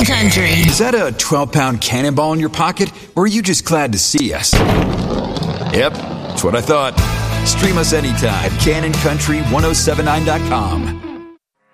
Country. Is that a 12-pound cannonball in your pocket, or are you just glad to see us? Yep, that's what I thought. Stream us anytime at CannonCountry1079.com.